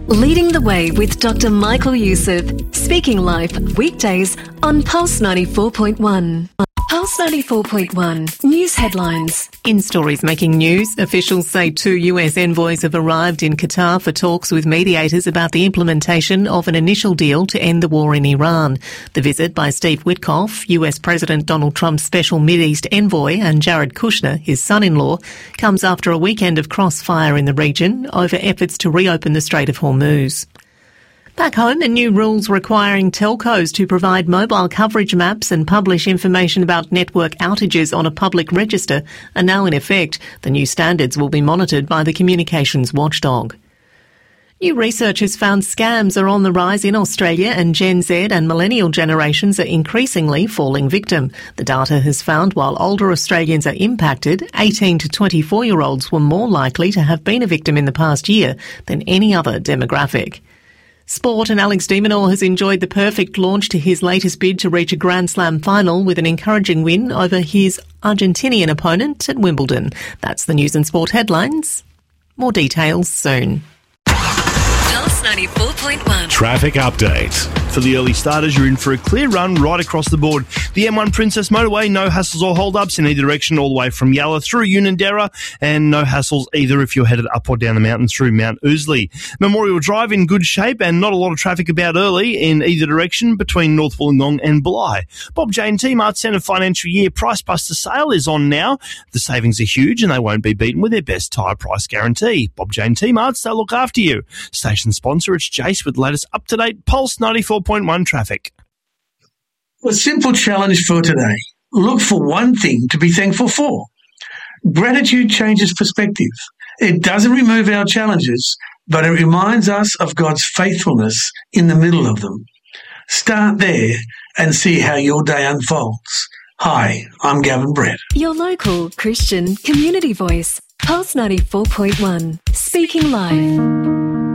Leading the Way with Dr. Michael Youssef. Speaking live weekdays on Pulse 94.1. Pulse 94.1 News headlines. In stories making news, officials say 2 US envoys have arrived in Qatar for talks with mediators about the implementation of an initial deal to end the war in Iran. The visit by Steve Witkoff, US President Donald Trump's special Mideast envoy, and Jared Kushner, his son-in-law, comes after a weekend of crossfire in the region over efforts to reopen the Strait of Hormuz. Back home, the new rules requiring telcos to provide mobile coverage maps and publish information about network outages on a public register are now in effect. The new standards will be monitored by the communications watchdog. New research has found scams are on the rise in Australia, and Gen Z and millennial generations are increasingly falling victim. The data has found while older Australians are impacted, 18 to 24-year-olds were more likely to have been a victim in the past year than any other demographic. Sport, and Alex de Minaur has enjoyed the perfect launch to his latest bid to reach a Grand Slam final with an encouraging win over his Argentinian opponent at Wimbledon. That's the news and sport headlines. More details soon. Pulse 94.1. Traffic update. For the early starters, you're in for a clear run right across the board. The M1 Princess Motorway, no hassles or hold-ups in either direction, all the way from Yalla through Unanderra, and no hassles either if you're headed up or down the mountain through Mount Ousley. Memorial Drive in good shape and not a lot of traffic about early in either direction between North Wollongong and Bly. Bob Jane T-Mart Centre Financial Year Price Buster sale is on now. The savings are huge and they won't be beaten with their best tyre price guarantee. Bob Jane T-Marts, they'll look after you. Station sponsor, it's Jace with the latest up-to-date Pulse 94.1 traffic. A simple challenge for today. Look for one thing to be thankful for. Gratitude changes perspective. It doesn't remove our challenges, but it reminds us of God's faithfulness in the middle of them. Start there and see how your day unfolds. Hi, I'm Gavin Brett. Your local Christian community voice. Pulse 94.1. Speaking live.